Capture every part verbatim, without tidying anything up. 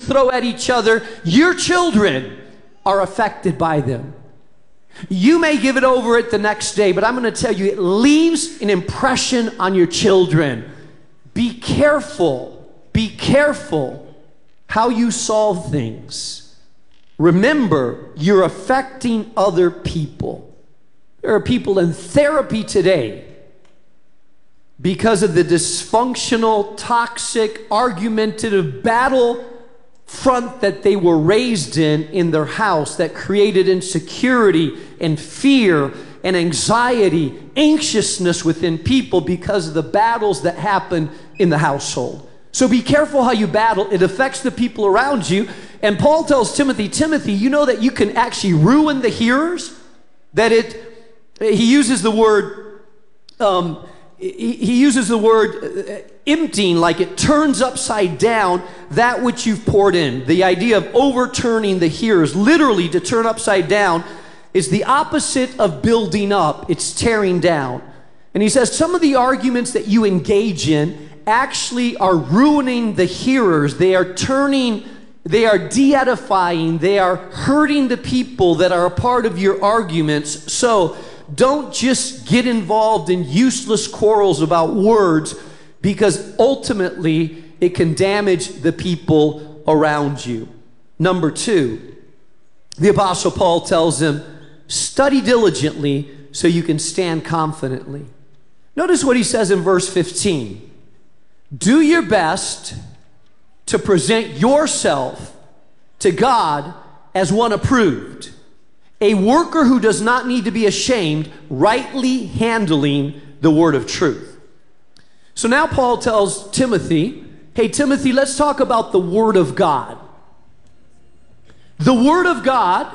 throw at each other, your children are affected by them. You may give it over it the next day, but I'm going to tell you, it leaves an impression on your children. Be careful, be careful how you solve things. Remember, you're affecting other people. There are people in therapy today because of the dysfunctional, toxic, argumentative battle front that they were raised in in their house that created insecurity and fear and anxiety, anxiousness within people because of the battles that happen in the household. So be careful how you battle. It affects the people around you. And Paul tells Timothy, Timothy, you know that you can actually ruin the hearers? That it, he uses the word, um, he, he uses the word emptying, like it turns upside down that which you've poured in. The idea of overturning the hearers, literally to turn upside down, is the opposite of building up. It's tearing down. And he says some of the arguments that you engage in actually are ruining the hearers. They are turning, they are de-edifying, they are hurting the people that are a part of your arguments. So don't just get involved in useless quarrels about words, because ultimately it can damage the people around you. Number two, the Apostle Paul tells them, study diligently so you can stand confidently. Notice what he says in verse fifteen. Do your best to present yourself to God as one approved, a worker who does not need to be ashamed, rightly handling the word of truth. So now Paul tells Timothy, hey, Timothy, let's talk about the Word of God. The Word of God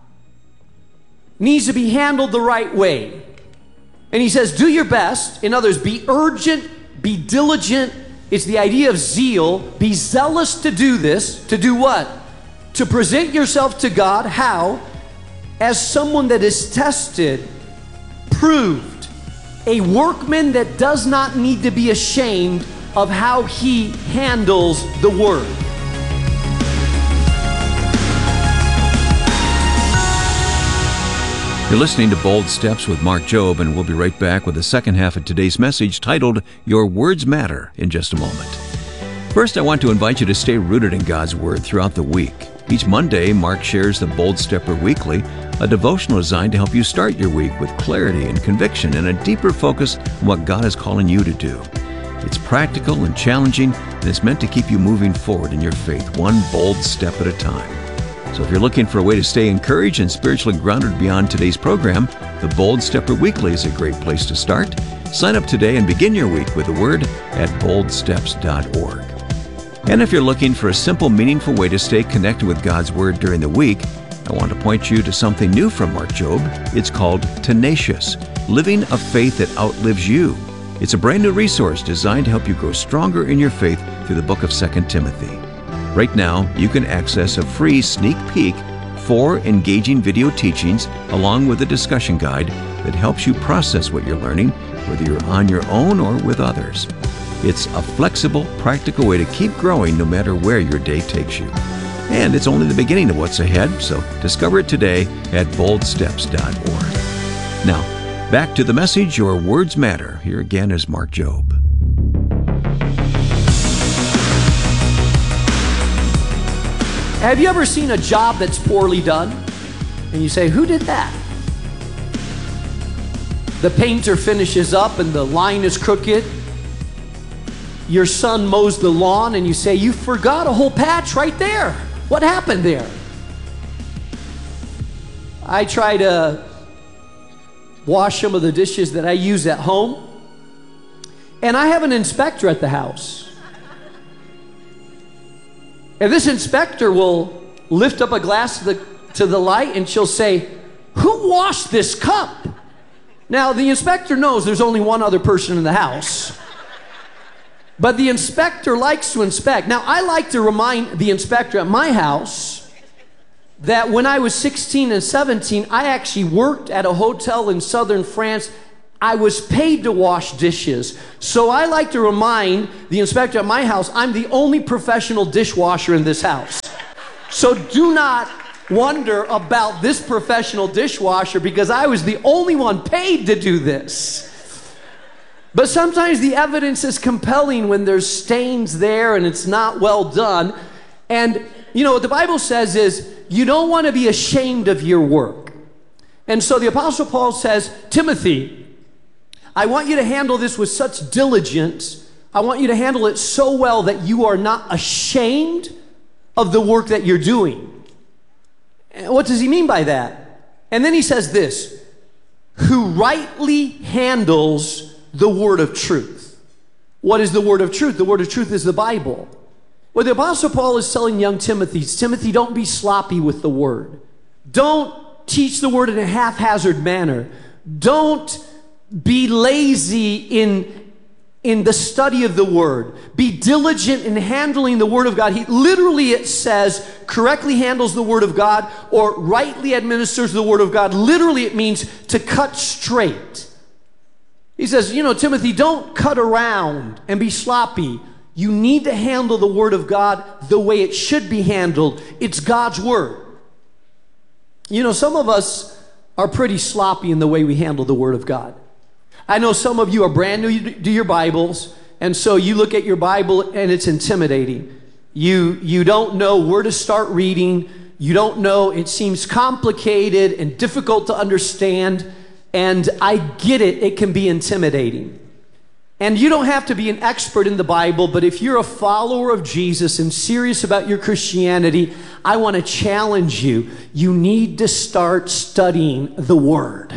needs to be handled the right way. And he says, do your best. In others, be urgent, be diligent. It's the idea of zeal. Be zealous to do this. To do what? To present yourself to God. How? As someone that is tested, proved. A workman that does not need to be ashamed of how he handles the word. You're listening to Bold Steps with Mark Jobe, and we'll be right back with the second half of today's message titled, Your Words Matter, in just a moment. First, I want to invite you to stay rooted in God's Word throughout the week. Each Monday, Mark shares the Bold Stepper Weekly, a devotional designed to help you start your week with clarity and conviction and a deeper focus on what God is calling you to do. It's practical and challenging, and it's meant to keep you moving forward in your faith, one bold step at a time. So if you're looking for a way to stay encouraged and spiritually grounded beyond today's program, the Bold Stepper Weekly is a great place to start. Sign up today and begin your week with the Word at bold steps dot org. And if you're looking for a simple, meaningful way to stay connected with God's Word during the week, I want to point you to something new from Mark Jobe. It's called Tenacious, Living a Faith That Outlives You. It's a brand new resource designed to help you grow stronger in your faith through the book of Second Timothy. Right now, you can access a free sneak peek, four engaging video teachings, along with a discussion guide that helps you process what you're learning, whether you're on your own or with others. It's a flexible, practical way to keep growing no matter where your day takes you. And it's only the beginning of what's ahead, so discover it today at bold steps dot org. Now, back to the message, Your Words Matter. Here again is Mark Jobe. Have you ever seen a job that's poorly done? And you say, who did that? The painter finishes up and the line is crooked. Your son mows the lawn and you say, you forgot a whole patch right there. What happened there? I try to wash some of the dishes that I use at home, and I have an inspector at the house. And this inspector will lift up a glass to the, to the light and she'll say, who washed this cup? Now, the inspector knows there's only one other person in the house. But the inspector likes to inspect. Now, I like to remind the inspector at my house that when I was sixteen and seventeen, I actually worked at a hotel in southern France. I was paid to wash dishes. So I like to remind the inspector at my house, I'm the only professional dishwasher in this house. So do not wonder about this professional dishwasher, because I was the only one paid to do this. But sometimes the evidence is compelling when there's stains there and it's not well done. And you know what the Bible says is you don't want to be ashamed of your work. And so the Apostle Paul says, Timothy, I want you to handle this with such diligence. I want you to handle it so well that you are not ashamed of the work that you're doing. And what does he mean by that? And then he says this, who rightly handles the word of truth. What is the word of truth? The word of truth is the Bible. What the Apostle Paul is telling young Timothy, Timothy, don't be sloppy with the word. Don't teach the word in a haphazard manner. Don't be lazy in, in the study of the word. Be diligent in handling the word of God. He literally, it says, correctly handles the word of God or rightly administers the word of God. Literally, it means to cut straight. He says, you know, Timothy, don't cut around and be sloppy. You need to handle the word of God the way it should be handled. It's God's word. You know, some of us are pretty sloppy in the way we handle the word of God. I know some of you are brand new to your Bibles, and so you look at your Bible and it's intimidating. You, you don't know where to start reading. You don't know, it seems complicated and difficult to understand. And I get it, it can be intimidating. And you don't have to be an expert in the Bible, but if you're a follower of Jesus and serious about your Christianity, I want to challenge you. You need to start studying the Word.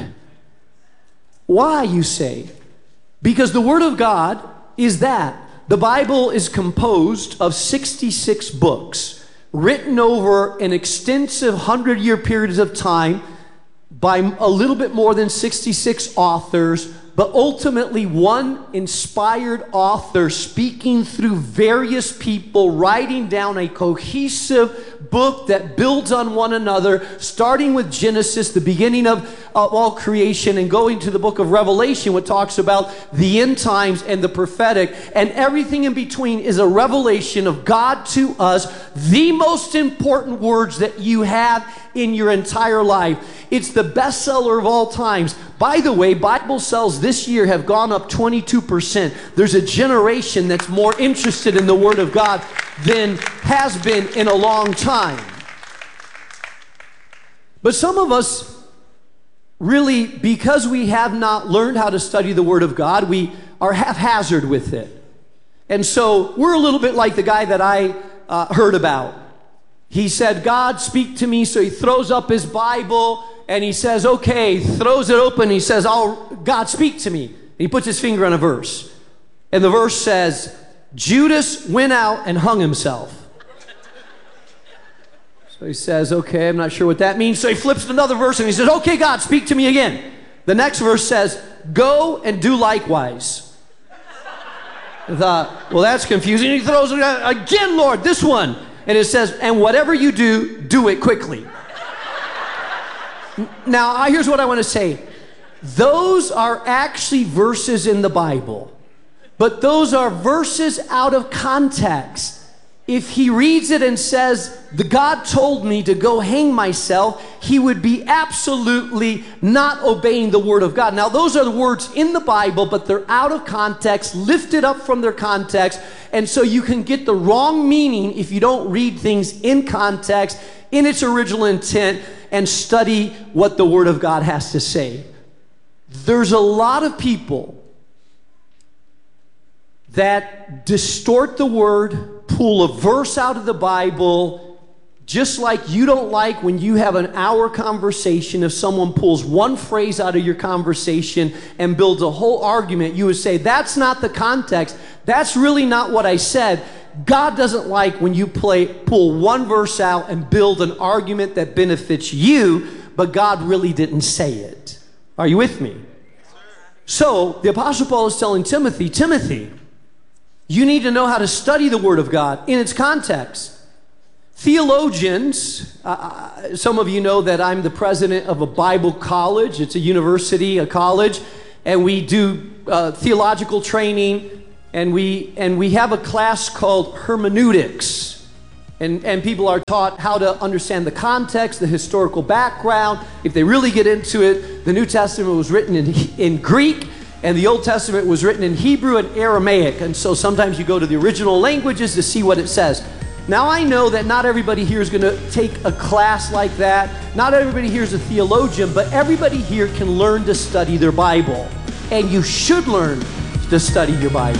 Why, you say? Because the Word of God is that. The Bible is composed of sixty-six books, written over an extensive hundred-year period of time by a little bit more than sixty-six authors, but ultimately one inspired author speaking through various people, writing down a cohesive book that builds on one another, starting with Genesis, the beginning of uh, all creation, and going to the book of Revelation, which talks about the end times and the prophetic, and everything in between is a revelation of God to us, the most important words that you have in your entire life. It's the bestseller of all times. By the way, Bible sales this year have gone up twenty-two percent. There's a generation that's more interested in the Word of God than has been in a long time. But some of us really, because we have not learned how to study the Word of God, we are haphazard with it. And so we're a little bit like the guy that I uh, heard about. He said, God, speak to me. So he throws up his Bible and he says, okay, throws it open. He says, oh, God, speak to me. And he puts his finger on a verse. And the verse says, Judas went out and hung himself. So he says, okay, I'm not sure what that means. So he flips to another verse and he says, okay, God, speak to me again. The next verse says, go and do likewise. I thought, well, that's confusing. He throws it out again, Lord, this one. And it says, and whatever you do, do it quickly. Now, here's what I want to say. Those are actually verses in the Bible, but those are verses out of context. If he reads it and says, the God told me to go hang myself, he would be absolutely not obeying the Word of God. Now, those are the words in the Bible, but they're out of context, lifted up from their context, and so you can get the wrong meaning if you don't read things in context, in its original intent, and study what the Word of God has to say. There's a lot of people that distort the Word, pull a verse out of the Bible, just like you don't like when you have an hour conversation, if someone pulls one phrase out of your conversation and builds a whole argument, you would say, that's not the context. That's really not what I said. God doesn't like when you play, pull one verse out and build an argument that benefits you, but God really didn't say it. Are you with me? So the Apostle Paul is telling Timothy, Timothy, you need to know how to study the Word of God in its context. Theologians, uh, some of you know that I'm the president of a Bible college. It's a university, a college, and we do uh, theological training, and we, and we have a class called hermeneutics. And, and people are taught how to understand the context, the historical background. If they really get into it, the New Testament was written in, in Greek, and the Old Testament was written in Hebrew and Aramaic. And so sometimes you go to the original languages to see what it says. Now, I know that not everybody here is going to take a class like that. Not everybody here is a theologian, but everybody here can learn to study their Bible. And you should learn to study your Bible.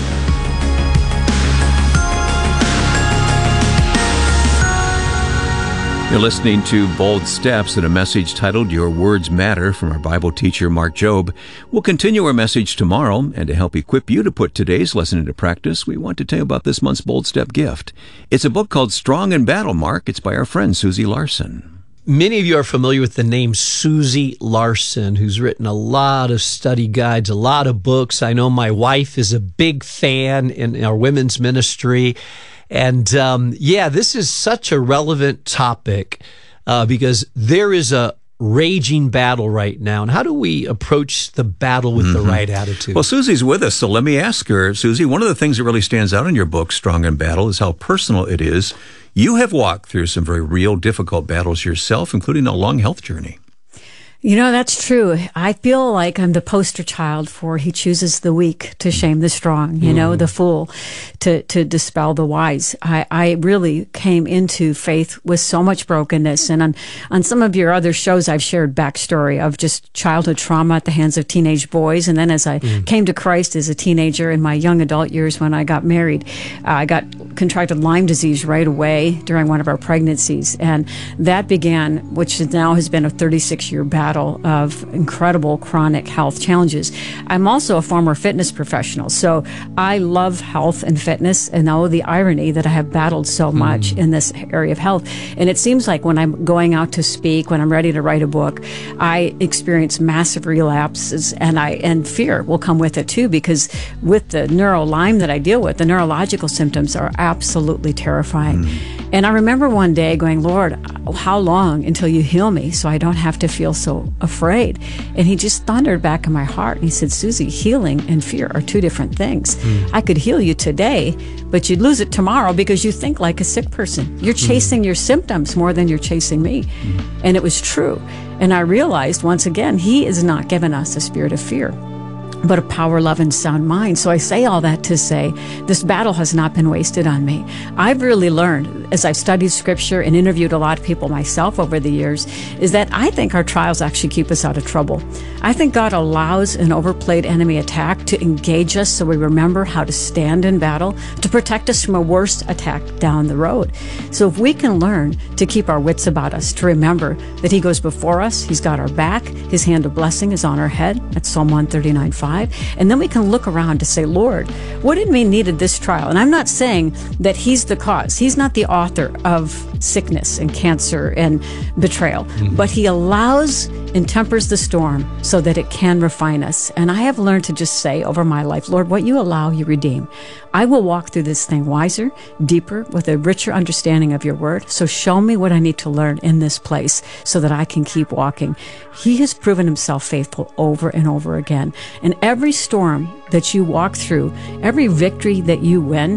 You're listening to Bold Steps and a message titled Your Words Matter from our Bible teacher, Mark Jobe. We'll continue our message tomorrow, and to help equip you to put today's lesson into practice, we want to tell you about this month's Bold Step gift. It's a book called Strong in Battle, Mark. It's by our friend Susie Larson. Many of you are familiar with the name Susie Larson, who's written a lot of study guides, a lot of books. I know my wife is a big fan in our women's ministry. And um, yeah, this is such a relevant topic uh, because there is a raging battle right now. And how do we approach the battle with mm-hmm. the right attitude? Well, Susie's with us, so let me ask her. Susie, one of the things that really stands out in your book, Strong in Battle, is how personal it is. You have walked through some very real, difficult battles yourself, including a long health journey. You know, that's true. I feel like I'm the poster child for he chooses the weak to shame the strong, you mm. know, the fool to, to dispel the wise. I, I really came into faith with so much brokenness. And on, on some of your other shows, I've shared backstory of just childhood trauma at the hands of teenage boys. And then as I mm. came to Christ as a teenager in my young adult years when I got married, uh, I got contracted Lyme disease right away during one of our pregnancies. And that began, which now has been a thirty-six year battle of incredible chronic health challenges. I'm also a former fitness professional, so I love health and fitness and know the irony that I have battled so much mm. in this area of health. And it seems like when I'm going out to speak, when I'm ready to write a book, I experience massive relapses, and I and fear will come with it too, because with the neuro Lyme that I deal with, the neurological symptoms are absolutely terrifying. Mm. And I remember one day going, Lord, how long until you heal me so I don't have to feel so afraid? And he just thundered back in my heart. And he said, Susie, healing and fear are two different things. Mm. I could heal you today, but you'd lose it tomorrow because you think like a sick person. You're chasing mm. your symptoms more than you're chasing me. Mm. And it was true. And I realized once again, he has not given us a spirit of fear, but a power, love, and sound mind. So I say all that to say this battle has not been wasted on me. I've really learned, as I've studied Scripture and interviewed a lot of people myself over the years, is that I think our trials actually keep us out of trouble. I think God allows an overplayed enemy attack to engage us so we remember how to stand in battle, to protect us from a worse attack down the road. So if we can learn to keep our wits about us, to remember that He goes before us, He's got our back, His hand of blessing is on our head, that's Psalm one thirty-nine five. And then we can look around to say, Lord, what in me needed this trial? And I'm not saying that He's the cause. He's not the author of sickness and cancer and betrayal, mm-hmm. but He allows and tempers the storm so that it can refine us. And I have learned to just say over my life, Lord, what you allow, you redeem. I will walk through this thing wiser, deeper, with a richer understanding of your word. So show me what I need to learn in this place so that I can keep walking. He has proven Himself faithful over and over again. And every storm that you walk through, every victory that you win,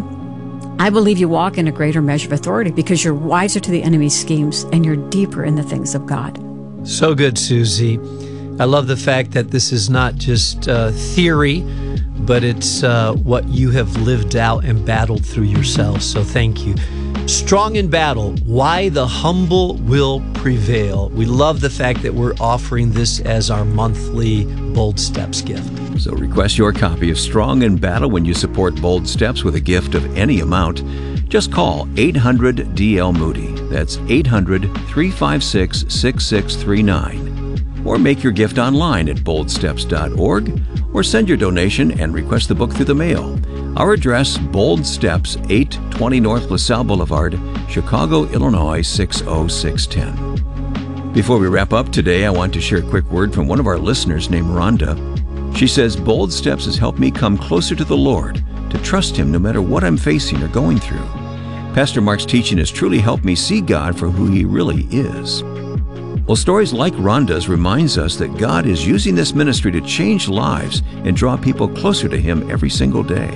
I believe you walk in a greater measure of authority because you're wiser to the enemy's schemes and you're deeper in the things of God. So good, Susie. I love the fact that this is not just uh, theory, but it's uh, what you have lived out and battled through yourself. So thank you. Strong in Battle, Why the Humble Will Prevail. We love the fact that we're offering this as our monthly Bold Steps gift. So request your copy of Strong in Battle when you support Bold Steps with a gift of any amount. Just call eight hundred D L Moody. That's eight hundred, three five six, six six three nine. Or make your gift online at bold steps dot org, or send your donation and request the book through the mail. Our address, Bold Steps, eight twenty North LaSalle Boulevard, Chicago, Illinois, six oh six one zero. Before we wrap up today, I want to share a quick word from one of our listeners named Rhonda. She says, Bold Steps has helped me come closer to the Lord, to trust Him no matter what I'm facing or going through. Pastor Mark's teaching has truly helped me see God for who He really is. Well, stories like Rhonda's reminds us that God is using this ministry to change lives and draw people closer to Him every single day.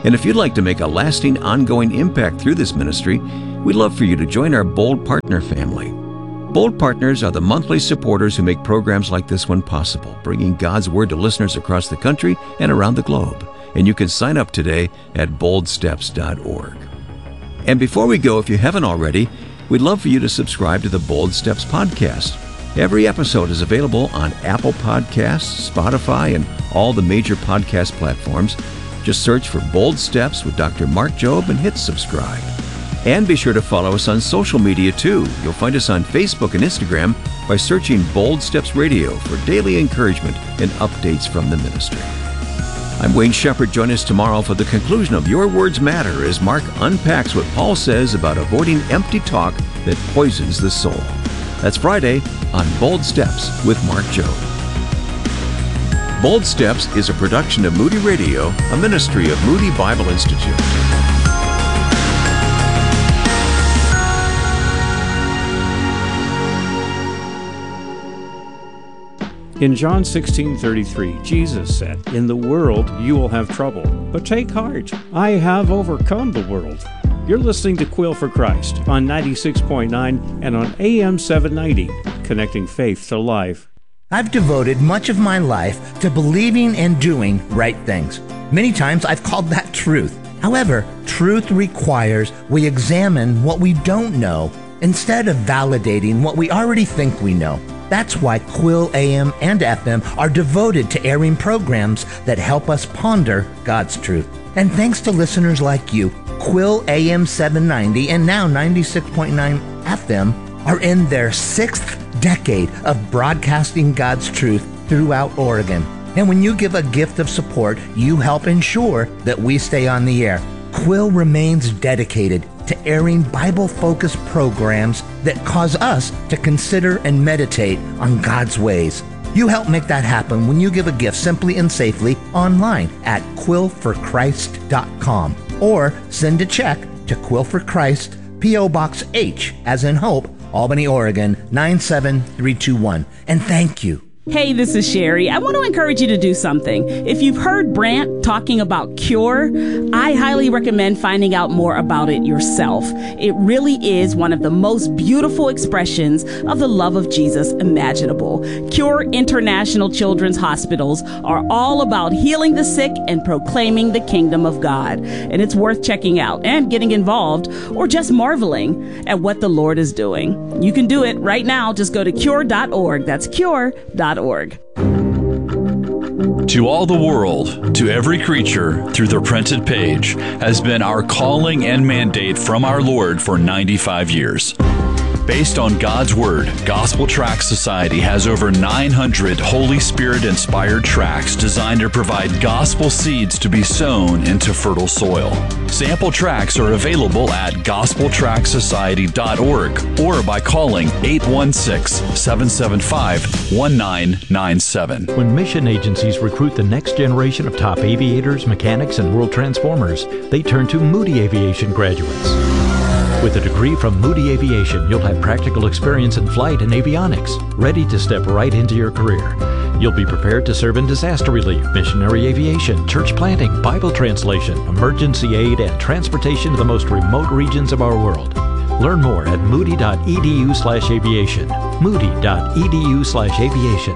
And if you'd like to make a lasting, ongoing impact through this ministry, we'd love for you to join our Bold Partner family. Bold Partners are the monthly supporters who make programs like this one possible, bringing God's Word to listeners across the country and around the globe. And you can sign up today at bold steps dot org. And before we go, if you haven't already, we'd love for you to subscribe to the Bold Steps podcast. Every episode is available on Apple Podcasts, Spotify, and all the major podcast platforms. Just search for Bold Steps with Doctor Mark Jobe and hit subscribe. And be sure to follow us on social media too. You'll find us on Facebook and Instagram by searching Bold Steps Radio for daily encouragement and updates from the ministry. I'm Wayne Shepherd. Join us tomorrow for the conclusion of Your Words Matter as Mark unpacks what Paul says about avoiding empty talk that poisons the soul. That's Friday on Bold Steps with Mark Jobe. Bold Steps is a production of Moody Radio, a ministry of Moody Bible Institute. In John sixteen thirty-three, Jesus said, "In the world you will have trouble, but take heart, I have overcome the world." You're listening to Quill for Christ on ninety-six point nine and on A M seven ninety, connecting faith to life. I've devoted much of my life to believing and doing right things. Many times I've called that truth. However, truth requires we examine what we don't know instead of validating what we already think we know. That's why Quill A M and F M are devoted to airing programs that help us ponder God's truth. And thanks to listeners like you, Quill A M seven ninety and now ninety-six point nine F M are in their sixth decade of broadcasting God's truth throughout Oregon. And when you give a gift of support, you help ensure that we stay on the air. Quill remains dedicated to airing Bible-focused programs that cause us to consider and meditate on God's ways. You help make that happen when you give a gift simply and safely online at quill for christ dot com or send a check to Quill for Christ, P O Box H, as in Hope, Albany, Oregon, nine seven three two one. And thank you. Hey, this is Sherry. I want to encourage you to do something. If you've heard Brant talking about Cure, I highly recommend finding out more about it yourself. It really is one of the most beautiful expressions of the love of Jesus imaginable. Cure International Children's Hospitals are all about healing the sick and proclaiming the kingdom of God. And it's worth checking out and getting involved or just marveling at what the Lord is doing. You can do it right now. Just go to cure dot org. That's cure dot org. To all the world, to every creature, through the printed page, has been our calling and mandate from our Lord for ninety-five years. Based on God's Word, Gospel Tract Society has over nine hundred Holy Spirit-inspired tracts designed to provide gospel seeds to be sown into fertile soil. Sample tracts are available at gospel tract society dot org or by calling eight one six, seven seven five, one nine nine seven. When mission agencies recruit the next generation of top aviators, mechanics, and world transformers, they turn to Moody Aviation graduates. With a degree from Moody Aviation, you'll have practical experience in flight and avionics, ready to step right into your career. You'll be prepared to serve in disaster relief, missionary aviation, church planting, Bible translation, emergency aid, and transportation to the most remote regions of our world. Learn more at moody dot e d u slash aviation. moody dot e d u slash aviation.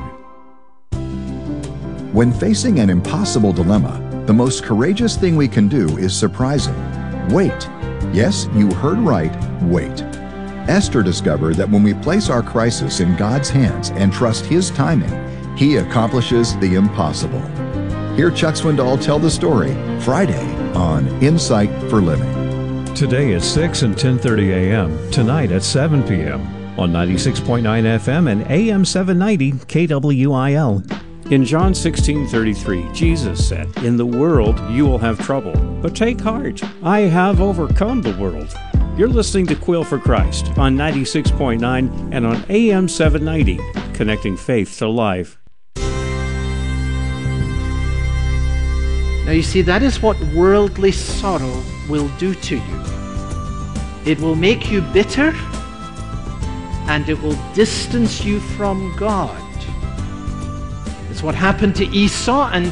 When facing an impossible dilemma, the most courageous thing we can do is surprising. Wait. Yes, you heard right, wait. Esther discovered that when we place our crisis in God's hands and trust His timing, He accomplishes the impossible. Hear Chuck Swindoll tell the story Friday on Insight for Living. Today at six and ten thirty a m, tonight at seven p m on ninety-six point nine F M and A M seven ninety K W I L. In John sixteen thirty-three, Jesus said, "In the world you will have trouble, but take heart, I have overcome the world." You're listening to Quill for Christ on ninety-six point nine and on A M seven ninety, connecting faith to life. Now you see, that is what worldly sorrow will do to you. It will make you bitter, and it will distance you from God. It's what happened to Esau, and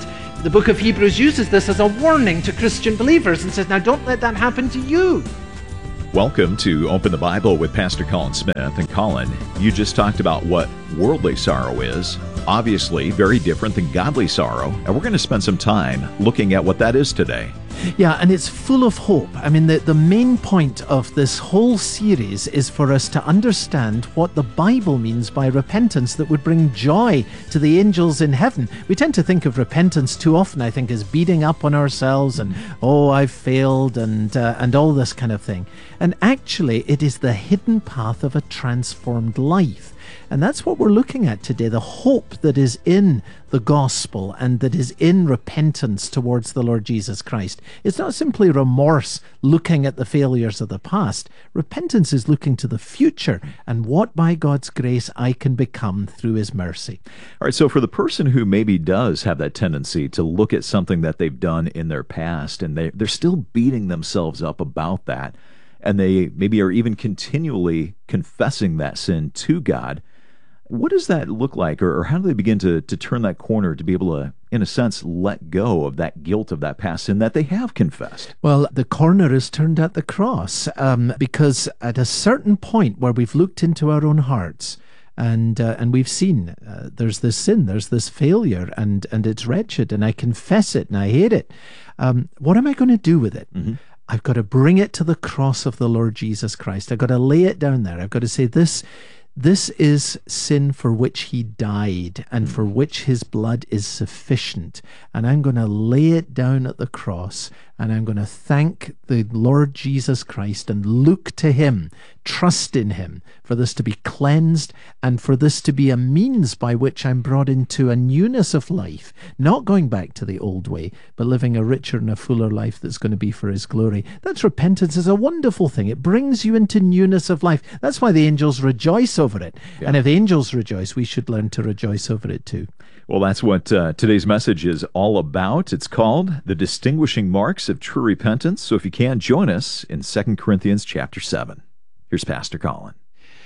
The book of Hebrews uses this as a warning to Christian believers and says, now don't let that happen to you. Welcome to Open the Bible with Pastor Colin Smith. And Colin, you just talked about what worldly sorrow is. Obviously, very different than godly sorrow. And we're going to spend some time looking at what that is today. Yeah, and it's full of hope. I mean, the, the main point of this whole series is for us to understand what the Bible means by repentance that would bring joy to the angels in heaven. We tend to think of repentance too often, I think, as beating up on ourselves and, oh, I've failed and, uh, and all this kind of thing. And actually, it is the hidden path of a transformed life. And that's what we're looking at today, the hope that is in the gospel and that is in repentance towards the Lord Jesus Christ. It's not simply remorse looking at the failures of the past. Repentance is looking to the future and what by God's grace I can become through his mercy. All right, so for the person who maybe does have that tendency to look at something that they've done in their past and they, they're still beating themselves up about that, and they maybe are even continually confessing that sin to God, what does that look like, or, or how do they begin to, to turn that corner to be able to, in a sense, let go of that guilt of that past sin that they have confessed? Well, the corner is turned at the cross, um, because at a certain point where we've looked into our own hearts, and uh, and we've seen uh, there's this sin, there's this failure, and, and it's wretched, and I confess it, and I hate it. Um, what am I going to do with it? Mm-hmm. I've got to bring it to the cross of the Lord Jesus Christ. I've got to lay it down there. I've got to say, this This is sin for which he died and for which his blood is sufficient. And I'm going to lay it down at the cross, and I'm going to thank the Lord Jesus Christ and look to him, trust in him for this to be cleansed and for this to be a means by which I'm brought into a newness of life, not going back to the old way, but living a richer and a fuller life that's going to be for his glory. That's repentance. Is a wonderful thing. It brings you into newness of life. That's why the angels rejoice over it. Yeah. And if the angels rejoice, we should learn to rejoice over it too. Well, that's what uh, today's message is all about. It's called The Distinguishing Marks of True Repentance. So if you can, join us in Second Corinthians chapter seven. Here's Pastor Colin.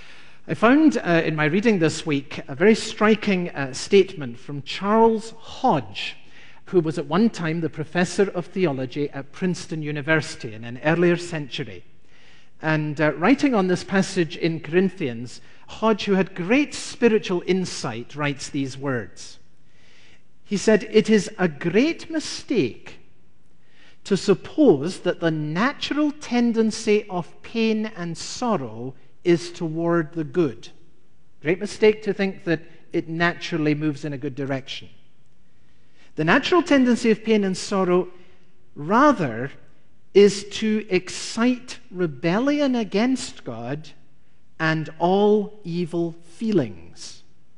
I found uh, in my reading this week a very striking uh, statement from Charles Hodge, who was at one time the professor of theology at Princeton University in an earlier century. And uh, writing on this passage in Corinthians, Hodge, who had great spiritual insight, writes these words. He said, "It is a great mistake to suppose that the natural tendency of pain and sorrow is toward the good." Great mistake to think that it naturally moves in a good direction. The natural tendency of pain and sorrow, rather, is to excite rebellion against God and all evil feelings.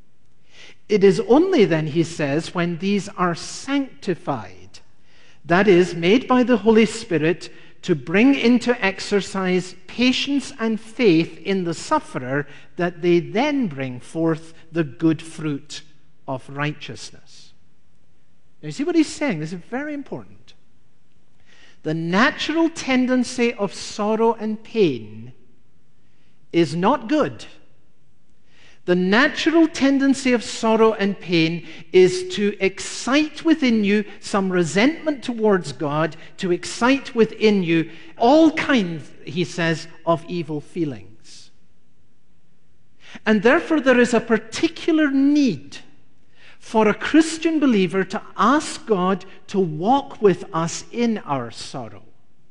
It is only then, he says, when these are sanctified, that is, made by the Holy Spirit to bring into exercise patience and faith in the sufferer, that they then bring forth the good fruit of righteousness. Now, you see what he's saying? This is very important. The natural tendency of sorrow and pain is not good. The natural tendency of sorrow and pain is to excite within you some resentment towards God, to excite within you all kinds, he says, of evil feelings. And therefore there is a particular need for a Christian believer to ask God to walk with us in our sorrow,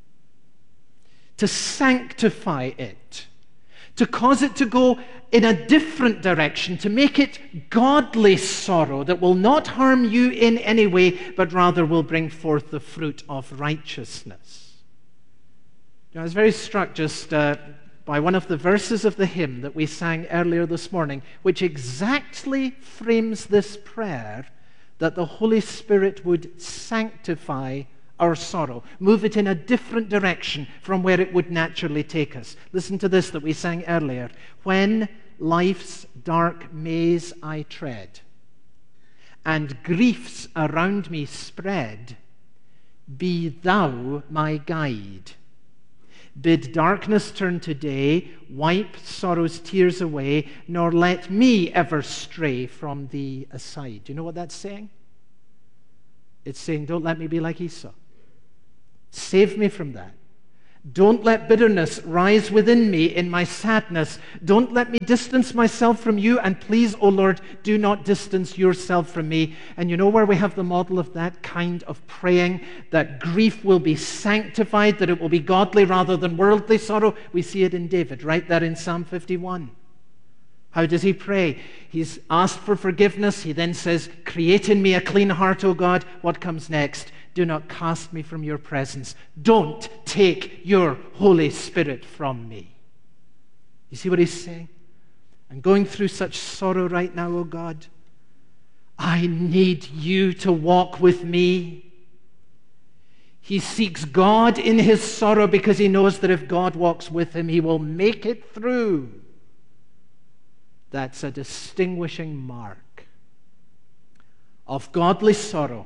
to sanctify it, to cause it to go in a different direction, to make it godly sorrow that will not harm you in any way, but rather will bring forth the fruit of righteousness. I was very struck just uh, by one of the verses of the hymn that we sang earlier this morning, which exactly frames this prayer, that the Holy Spirit would sanctify our sorrow, move it in a different direction from where it would naturally take us. Listen to this that we sang earlier. When life's dark maze I tread, and griefs around me spread, be thou my guide. Bid darkness turn to day, wipe sorrow's tears away, nor let me ever stray from thee aside. Do you know what that's saying? It's saying, don't let me be like Esau. Save me from that. Don't let bitterness rise within me in my sadness. Don't let me distance myself from you. And please, O Lord, do not distance yourself from me. And you know where we have the model of that kind of praying, that grief will be sanctified, that it will be godly rather than worldly sorrow? We see it in David, right there in Psalm fifty-one. How does he pray? He's asked for forgiveness. He then says, create in me a clean heart, O God. What comes next? Do not cast me from your presence. Don't take your Holy Spirit from me. You see what he's saying? I'm going through such sorrow right now, O God. I need you to walk with me. He seeks God in his sorrow because he knows that if God walks with him, he will make it through. That's a distinguishing mark of godly sorrow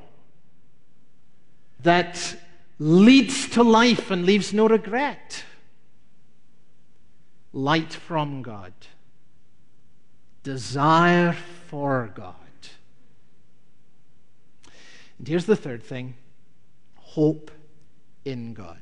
that leads to life and leaves no regret. Light from God. Desire for God. And here's the third thing. Hope in God.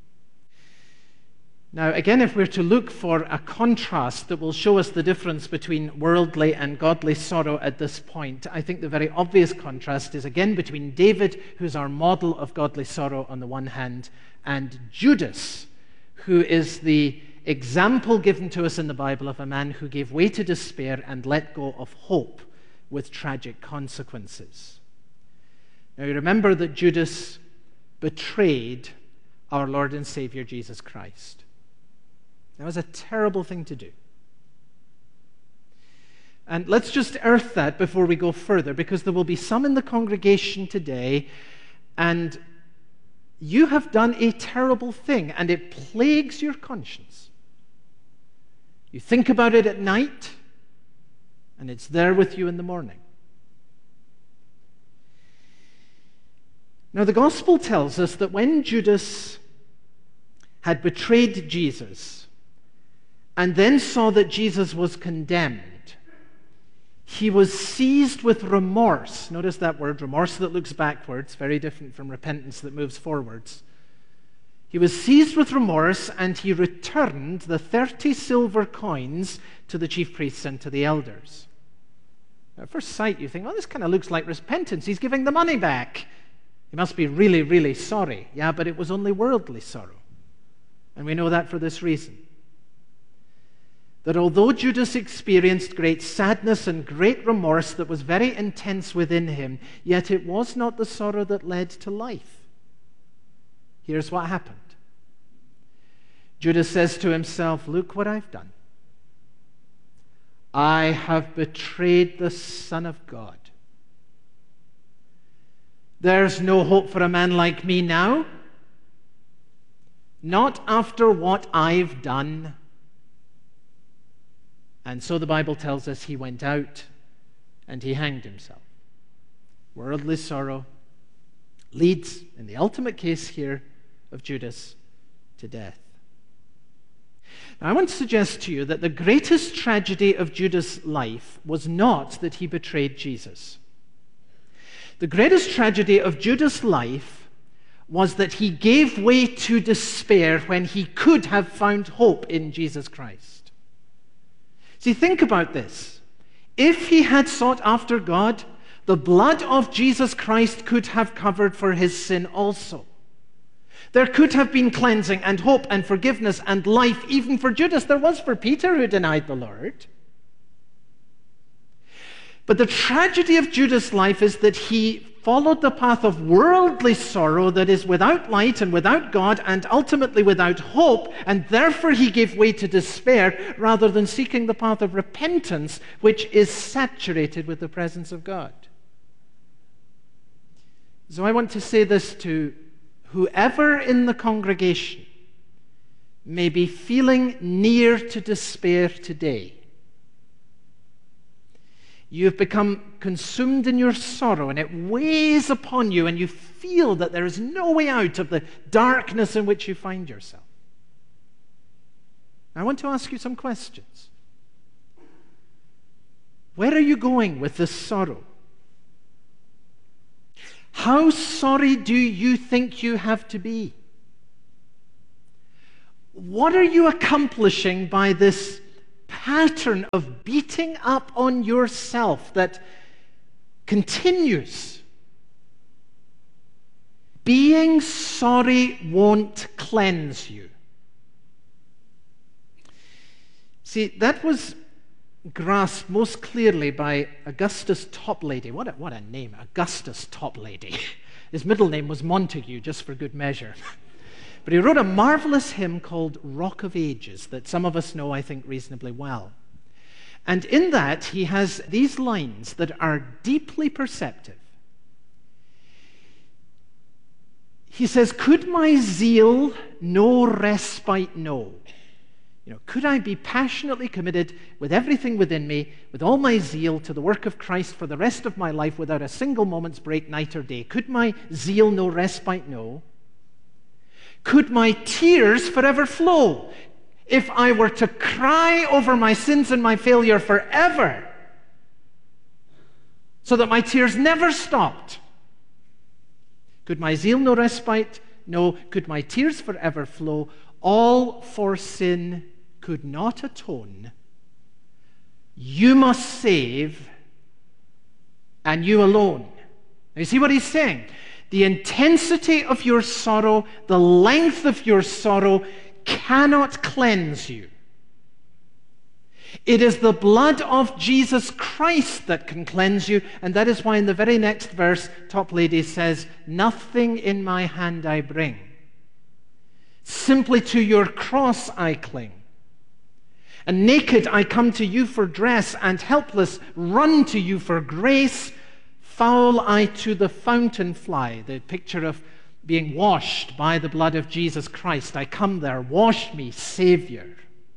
Now, again, if we're to look for a contrast that will show us the difference between worldly and godly sorrow at this point, I think the very obvious contrast is again between David, who's our model of godly sorrow on the one hand, and Judas, who is the example given to us in the Bible of a man who gave way to despair and let go of hope with tragic consequences. Now, you remember that Judas betrayed our Lord and Savior Jesus Christ. That was a terrible thing to do. And let's just earth that before we go further, because there will be some in the congregation today, and you have done a terrible thing, and it plagues your conscience. You think about it at night, and it's there with you in the morning. Now, the gospel tells us that when Judas had betrayed Jesus, and then saw that Jesus was condemned, he was seized with remorse. Notice that word, remorse that looks backwards, very different from repentance that moves forwards. He was seized with remorse, and he returned the thirty silver coins to the chief priests and to the elders. Now, at first sight, you think, well, this kind of looks like repentance. He's giving the money back. He must be really, really sorry. Yeah, but it was only worldly sorrow. And we know that for this reason. That although Judas experienced great sadness and great remorse that was very intense within him, yet it was not the sorrow that led to life. Here's what happened. Judas says to himself, look what I've done. I have betrayed the Son of God. There's no hope for a man like me now. Not after what I've done. And so the Bible tells us he went out and he hanged himself. Worldly sorrow leads, in the ultimate case here of Judas, to death. Now, I want to suggest to you that the greatest tragedy of Judas' life was not that he betrayed Jesus. The greatest tragedy of Judas' life was that he gave way to despair when he could have found hope in Jesus Christ. See, think about this. If he had sought after God, the blood of Jesus Christ could have covered for his sin also. There could have been cleansing and hope and forgiveness and life even for Judas. There was for Peter, who denied the Lord. But the tragedy of Judas' life is that he followed the path of worldly sorrow that is without light and without God and ultimately without hope, and therefore he gave way to despair rather than seeking the path of repentance, which is saturated with the presence of God. So I want to say this to whoever in the congregation may be feeling near to despair today. You've become consumed in your sorrow, and it weighs upon you, and you feel that there is no way out of the darkness in which you find yourself. I want to ask you some questions. Where are you going with this sorrow? How How sorry do you think you have to be? What are you accomplishing by this pattern of beating up on yourself that continues? Being sorry won't cleanse you. See, that was grasped most clearly by Augustus Toplady. What a, what a name, Augustus Toplady. His middle name was Montague, just for good measure. But he wrote a marvelous hymn called Rock of Ages that some of us know, I think, reasonably well. And in that, he has these lines that are deeply perceptive. He says, could my zeal no respite know? You know, could I be passionately committed with everything within me, with all my zeal to the work of Christ for the rest of my life without a single moment's break, night or day? Could my zeal no respite know? Could my tears forever flow if I were to cry over my sins and my failure forever so that my tears never stopped? Could my zeal no respite know? Could my tears forever flow? All for sin could not atone. You must save, and you alone. Now you see what he's saying? The intensity of your sorrow, the length of your sorrow cannot cleanse you. It is the blood of Jesus Christ that can cleanse you, and that is why in the very next verse, Toplady says, nothing in my hand I bring. Simply to your cross I cling. And naked I come to you for dress, and helpless run to you for grace. Foul I to the fountain fly, the picture of being washed by the blood of Jesus Christ. I come there, wash me, Savior,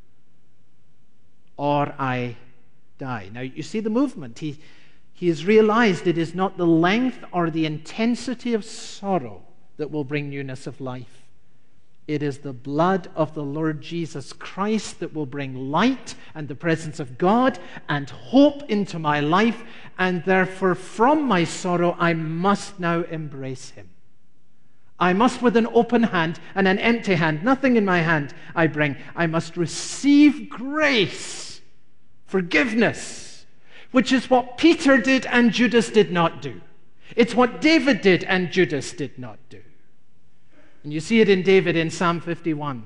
or I die. Now you see the movement. He, he has realized it is not the length or the intensity of sorrow that will bring newness of life. It is the blood of the Lord Jesus Christ that will bring light and the presence of God and hope into my life, and therefore from my sorrow I must now embrace Him. I must with an open hand and an empty hand, nothing in my hand I bring. I must receive grace, forgiveness, which is what Peter did and Judas did not do. It's what David did and Judas did not do. And you see it in David in Psalm fifty-one.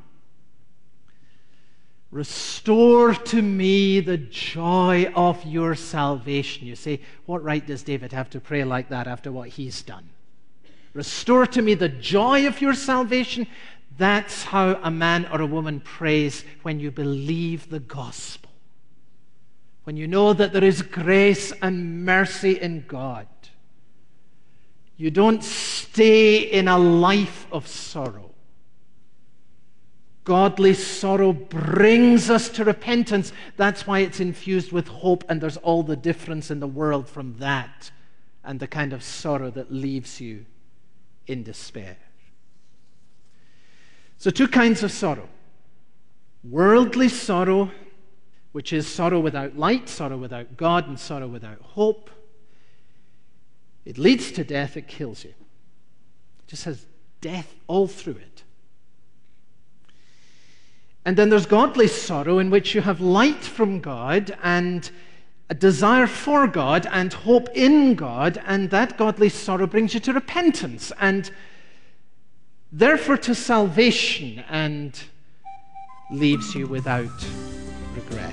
Restore to me the joy of your salvation. You say, what right does David have to pray like that after what he's done? Restore to me the joy of your salvation. That's how a man or a woman prays when you believe the gospel. When you know that there is grace and mercy in God. You don't stay in a life of sorrow. Godly sorrow brings us to repentance. That's why it's infused with hope, and there's all the difference in the world from that and the kind of sorrow that leaves you in despair. So two kinds of sorrow. Worldly sorrow, which is sorrow without light, sorrow without God, and sorrow without hope. It leads to death, it kills you. It just has death all through it. And then there's godly sorrow, in which you have light from God and a desire for God and hope in God, and that godly sorrow brings you to repentance and therefore to salvation and leaves you without regret.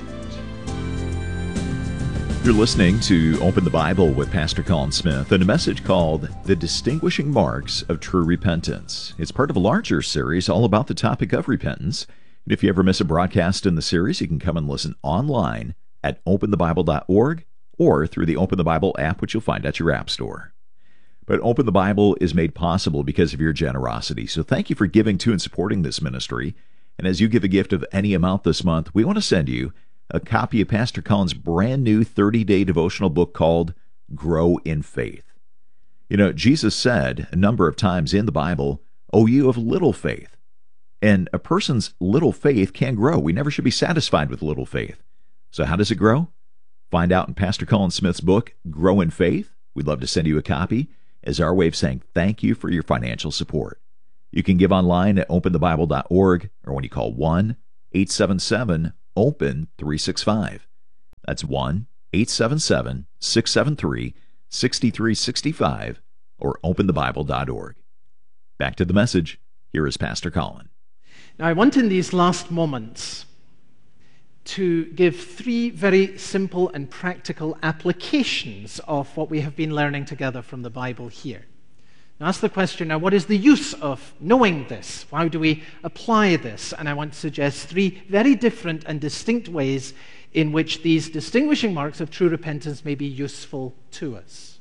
You're listening to Open the Bible with Pastor Colin Smith and a message called The Distinguishing Marks of True Repentance. It's part of a larger series all about the topic of repentance. And if you ever miss a broadcast in the series, you can come and listen online at open the bible dot org or through the Open the Bible app, which you'll find at your app store. But Open the Bible is made possible because of your generosity. So thank you for giving to and supporting this ministry. And as you give a gift of any amount this month, we want to send you a copy of Pastor Colin's brand new thirty-day devotional book called Grow in Faith. You know, Jesus said a number of times in the Bible, "O you of little faith." And a person's little faith can grow. We never should be satisfied with little faith. So how does it grow? Find out in Pastor Colin Smith's book, Grow in Faith. We'd love to send you a copy. as our way of saying thank you for your financial support. You can give online at open the bible dot org or when you call one eight seven seven open three six five. That's one eight seven seven six seven three six three six five or open the bible dot org. Back to the message. Here is Pastor Colin. Now, I want in these last moments to give three very simple and practical applications of what we have been learning together from the Bible here. Now, ask the question, now, what is the use of knowing this? How do we apply this? And I want to suggest three very different and distinct ways in which these distinguishing marks of true repentance may be useful to us.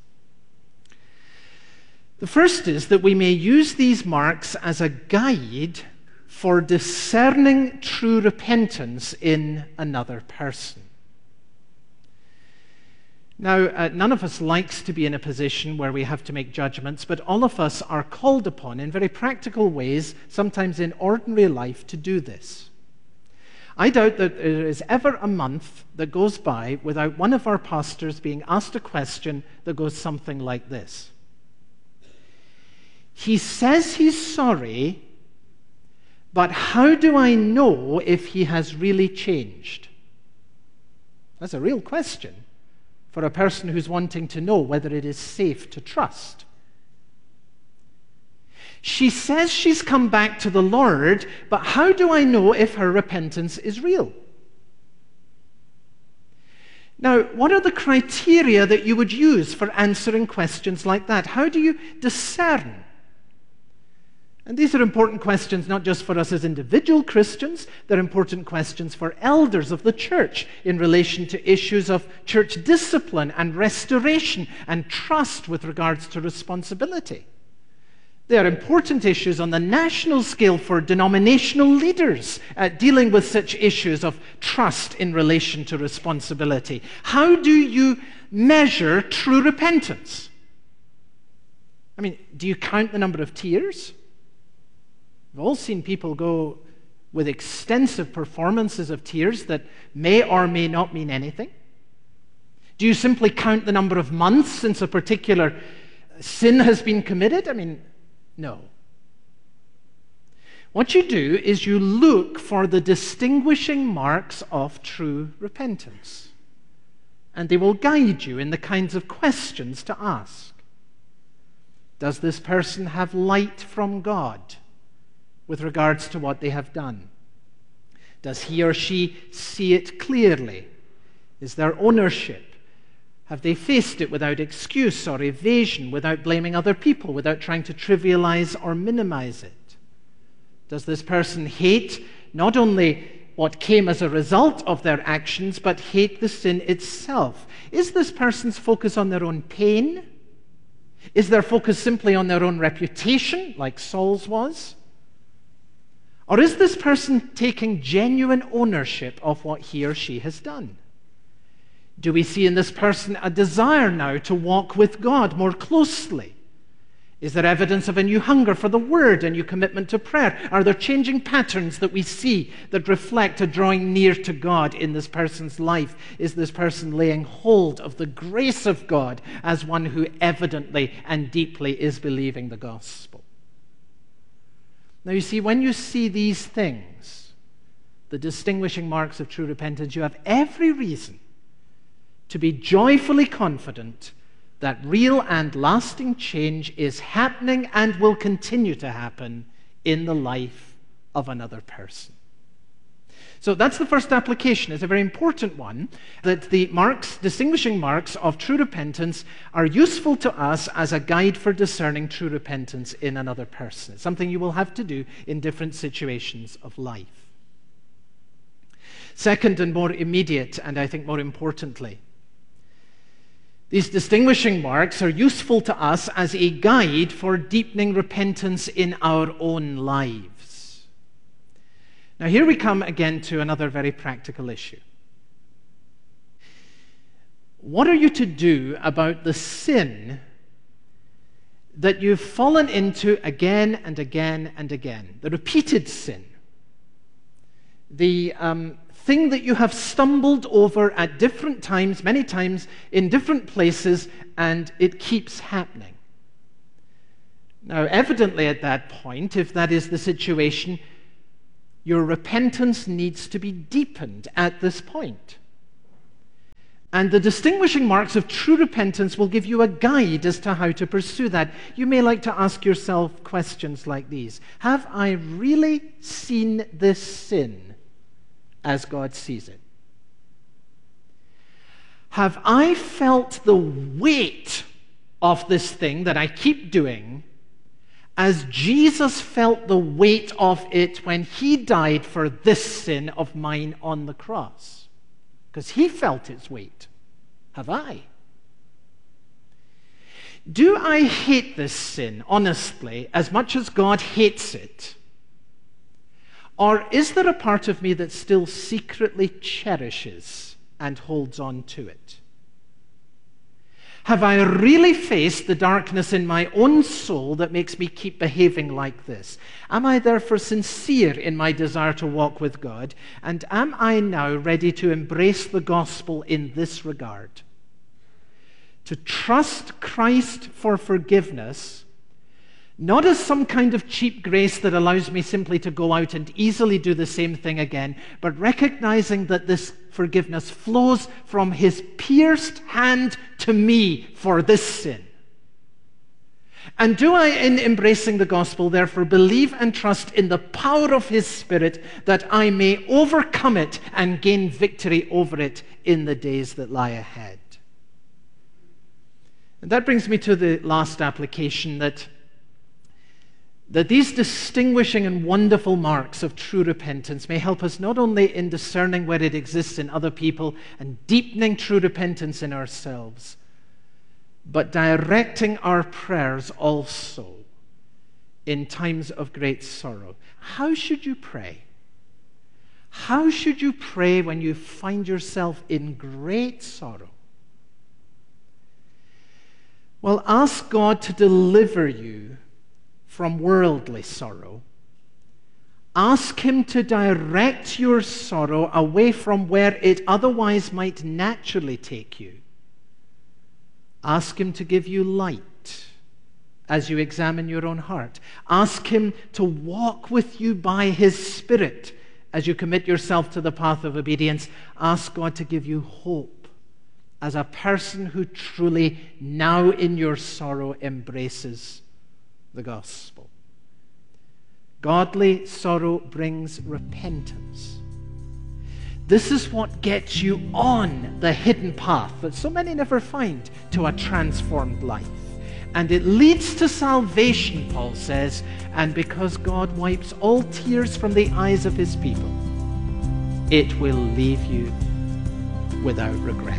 The first is that we may use these marks as a guide for discerning true repentance in another person. Now, uh, none of us likes to be in a position where we have to make judgments, but all of us are called upon in very practical ways, sometimes in ordinary life, to do this. I doubt that there is ever a month that goes by without one of our pastors being asked a question that goes something like this. He says he's sorry, but how do I know if he has really changed? That's a real question for a person who's wanting to know whether it is safe to trust. She says she's come back to the Lord, but how do I know if her repentance is real? Now, what are the criteria that you would use for answering questions like that? How do you discern? And these are important questions not just for us as individual Christians, they're important questions for elders of the church in relation to issues of church discipline and restoration and trust with regards to responsibility. They are important issues on the national scale for denominational leaders uh, dealing with such issues of trust in relation to responsibility. How do you measure true repentance? I mean, do you count the number of tears? We've all seen people go with extensive performances of tears that may or may not mean anything. Do you simply count the number of months since a particular sin has been committed? I mean, no. What you do is you look for the distinguishing marks of true repentance, and they will guide you in the kinds of questions to ask. Does this person have light from God with regards to what they have done? Does he or she see it clearly? Is there ownership? Have they faced it without excuse or evasion, without blaming other people, without trying to trivialize or minimize it? Does this person hate not only what came as a result of their actions, but hate the sin itself? Is this person's focus on their own pain? Is their focus simply on their own reputation, like Saul's was? Or is this person taking genuine ownership of what he or she has done? Do we see in this person a desire now to walk with God more closely? Is there evidence of a new hunger for the Word, a new commitment to prayer? Are there changing patterns that we see that reflect a drawing near to God in this person's life? Is this person laying hold of the grace of God as one who evidently and deeply is believing the gospel? Now, you see, when you see these things, the distinguishing marks of true repentance, you have every reason to be joyfully confident that real and lasting change is happening and will continue to happen in the life of another person. So that's the first application. It's a very important one, that the marks, distinguishing marks of true repentance are useful to us as a guide for discerning true repentance in another person. It's something you will have to do in different situations of life. Second, and more immediate, and I think more importantly, these distinguishing marks are useful to us as a guide for deepening repentance in our own lives. Now, here we come again to another very practical issue. What are you to do about the sin that you've fallen into again and again and again? The repeated sin. The um, thing that you have stumbled over at different times, many times, in different places, and it keeps happening. Now, evidently at that point, if that is the situation, your repentance needs to be deepened at this point. And the distinguishing marks of true repentance will give you a guide as to how to pursue that. You may like to ask yourself questions like these. Have I really seen this sin as God sees it? Have I felt the weight of this thing that I keep doing as Jesus felt the weight of it when he died for this sin of mine on the cross? Because he felt its weight. Have I? Do I hate this sin, honestly, as much as God hates it? Or is there a part of me that still secretly cherishes and holds on to it? Have I really faced the darkness in my own soul that makes me keep behaving like this? Am I therefore sincere in my desire to walk with God? And am I now ready to embrace the gospel in this regard? To trust Christ for forgiveness, not as some kind of cheap grace that allows me simply to go out and easily do the same thing again, but recognizing that this forgiveness flows from his pierced hand to me for this sin. And do I, in embracing the gospel, therefore believe and trust in the power of his Spirit that I may overcome it and gain victory over it in the days that lie ahead? And that brings me to the last application, that that these distinguishing and wonderful marks of true repentance may help us not only in discerning where it exists in other people and deepening true repentance in ourselves, but directing our prayers also in times of great sorrow. How should you pray? How should you pray when you find yourself in great sorrow? Well, ask God to deliver you from worldly sorrow. Ask him to direct your sorrow away from where it otherwise might naturally take you. Ask him to give you light as you examine your own heart. Ask him to walk with you by his Spirit as you commit yourself to the path of obedience. Ask God to give you hope as a person who truly now in your sorrow embraces the gospel. Godly sorrow brings repentance. This is what gets you on the hidden path that so many never find to a transformed life. And it leads to salvation, Paul says, and because God wipes all tears from the eyes of his people, it will leave you without regret.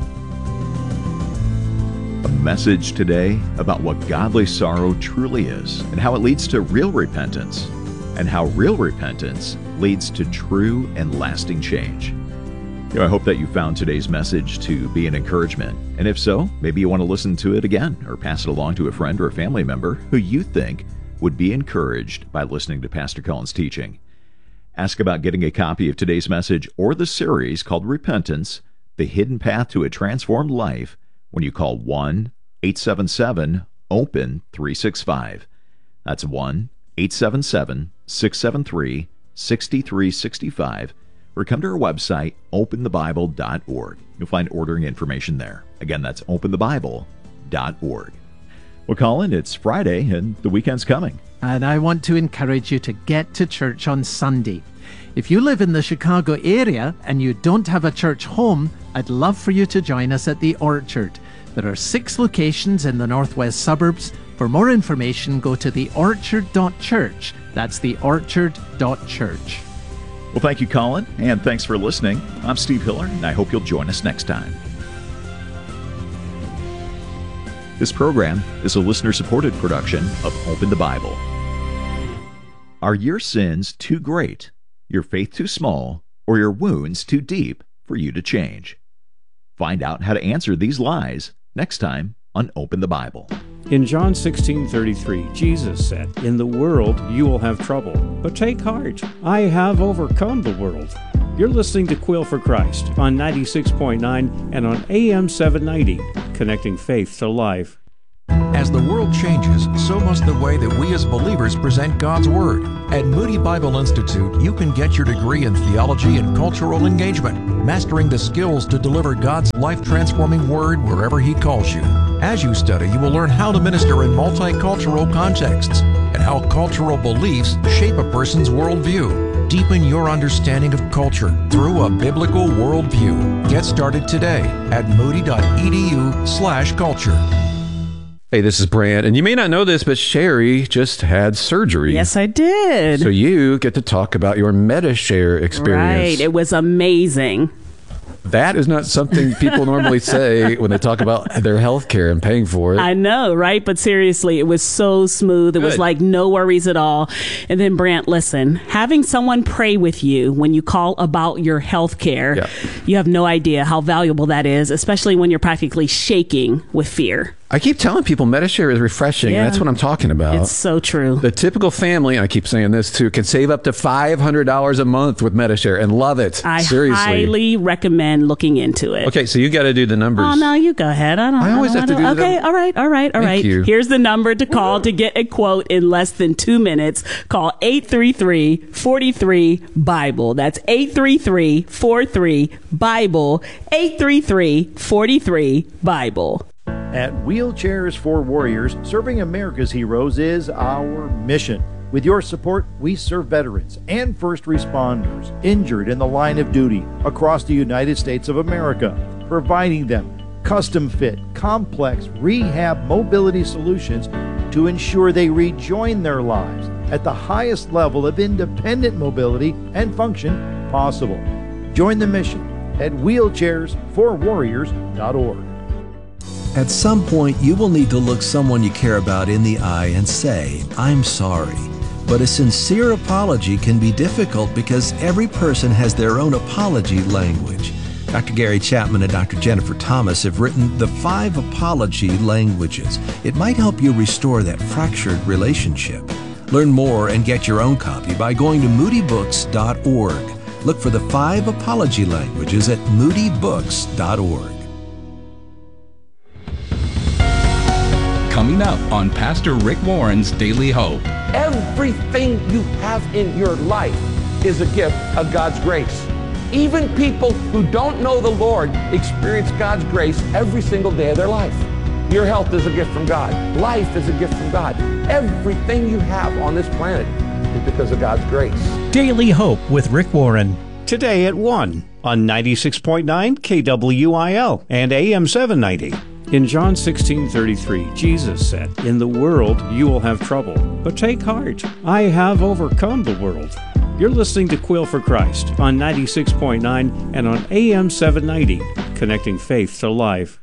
A message today about what godly sorrow truly is and how it leads to real repentance, and how real repentance leads to true and lasting change. You know, I hope that you found today's message to be an encouragement. And if so, maybe you want to listen to it again or pass it along to a friend or a family member who you think would be encouraged by listening to Pastor Cullen's teaching. Ask about getting a copy of today's message or the series called Repentance, The Hidden Path to a Transformed Life, when you call one eight seven seven open three six five. That's one eight seven seven, six seven three, six three six five. Or come to our website, open the bible dot org. You'll find ordering information there. Again, that's open the bible dot org. Well, Colin, it's Friday and the weekend's coming. And I want to encourage you to get to church on Sunday. If you live in the Chicago area and you don't have a church home, I'd love for you to join us at the Orchard. There are six locations in the northwest suburbs. For more information, go to the orchard dot church. That's the orchard dot church. Well, thank you, Colin, and thanks for listening. I'm Steve Hiller, and I hope you'll join us next time. This program is a listener-supported production of Open the Bible. Are your sins too great, your faith too small, or your wounds too deep for you to change? Find out how to answer these lies next time on Open the Bible. In John sixteen thirty-three, Jesus said, "In the world you will have trouble, but take heart. I have overcome the world." You're listening to Quill for Christ on ninety-six point nine and on A M seven ninety, connecting faith to life. As the world changes, so must the way that we as believers present God's Word. At Moody Bible Institute, you can get your degree in theology and cultural engagement, mastering the skills to deliver God's life-transforming Word wherever He calls you. As you study, you will learn how to minister in multicultural contexts and how cultural beliefs shape a person's worldview. Deepen your understanding of culture through a biblical worldview. Get started today at moody.edu slash culture. Hey, this is Brant, and you may not know this, but Sherry just had surgery. Yes, I did. So you get to talk about your MediShare experience. Right. It was amazing. That is not something people normally say when they talk about their health care and paying for it. I know, right? But seriously, it was so smooth. It Good. was like no worries at all. And then, Brant, listen, having someone pray with you when you call about your health care, yeah. you have no idea how valuable that is, especially when you're practically shaking with fear. I keep telling people MediShare is refreshing. Yeah. And that's what I'm talking about. It's so true. The typical family, and I keep saying this too, can save up to five hundred dollars a month with MediShare and love it. I Seriously. highly recommend looking into it. Okay, so you got to do the numbers. Oh, no, you go ahead. I don't I always I don't, have to I don't, do the Okay, number. all right, all right, all Thank right. you. Here's the number to call to get a quote in less than two minutes. Call eight three three, four three, Bible. That's eight three three, four three, Bible. eight three three, four three, Bible. At Wheelchairs for Warriors, serving America's heroes is our mission. With your support, we serve veterans and first responders injured in the line of duty across the United States of America, providing them custom-fit, complex rehab mobility solutions to ensure they rejoin their lives at the highest level of independent mobility and function possible. Join the mission at wheelchairs for warriors dot org. At some point, you will need to look someone you care about in the eye and say, "I'm sorry." But a sincere apology can be difficult because every person has their own apology language. Doctor Gary Chapman and Doctor Jennifer Thomas have written The Five Apology Languages. It might help you restore that fractured relationship. Learn more and get your own copy by going to moody books dot org. Look for The Five Apology Languages at moody books dot org. Coming up on Pastor Rick Warren's Daily Hope. Everything you have in your life is a gift of God's grace. Even people who don't know the Lord experience God's grace every single day of their life. Your health is a gift from God. Life is a gift from God. Everything you have on this planet is because of God's grace. Daily Hope with Rick Warren. Today at one on ninety-six point nine K W I L and A M seven ninety. In John sixteen thirty-three, Jesus said, "In the world you will have trouble, but take heart. I have overcome the world." You're listening to Quill for Christ on ninety-six point nine and on A M seven ninety, connecting faith to life.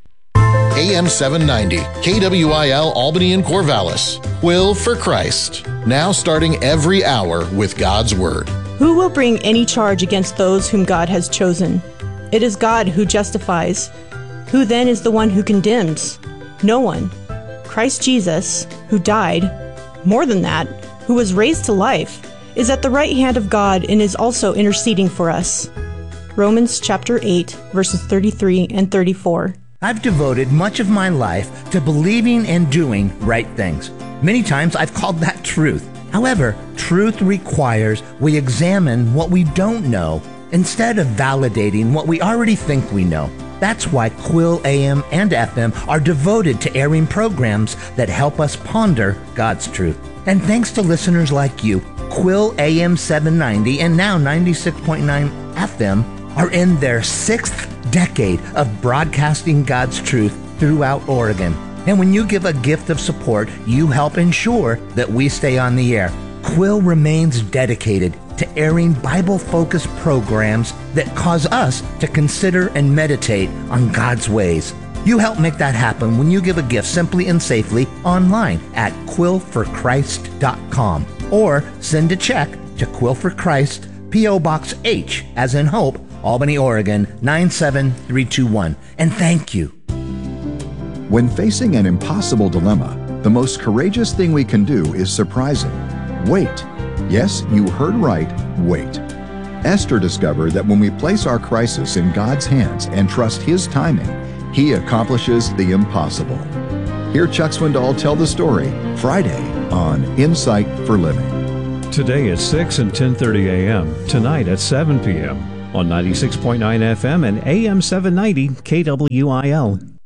A M seven ninety, K W I L Albany and Corvallis. Quill for Christ. Now starting every hour with God's Word. Who will bring any charge against those whom God has chosen? It is God who justifies. Who then is the one who condemns? No one. Christ Jesus, who died, more than that, who was raised to life, is at the right hand of God and is also interceding for us. Romans chapter eight, verses thirty-three and thirty-four. I've devoted much of my life to believing and doing right things. Many times I've called that truth. However, truth requires we examine what we don't know instead of validating what we already think we know. That's why Quill A M and F M are devoted to airing programs that help us ponder God's truth. And thanks to listeners like you, Quill A M seven ninety and now ninety-six point nine F M are in their sixth decade of broadcasting God's truth throughout Oregon. And when you give a gift of support, you help ensure that we stay on the air. Quill remains dedicated to airing Bible-focused programs that cause us to consider and meditate on God's ways. You help make that happen when you give a gift simply and safely online at quill for christ dot com or send a check to Quill for Christ, P O Box H, as in Hope, Albany, Oregon, nine seven three two one. And thank you. When facing an impossible dilemma, the most courageous thing we can do is surprising. Wait. Yes, you heard right, wait. Esther discovered that when we place our crisis in God's hands and trust His timing, He accomplishes the impossible. Hear Chuck Swindoll tell the story Friday on Insight for Living. Today at six and ten thirty a.m., tonight at seven p.m. on ninety-six point nine F M and A M seven ninety K W I L.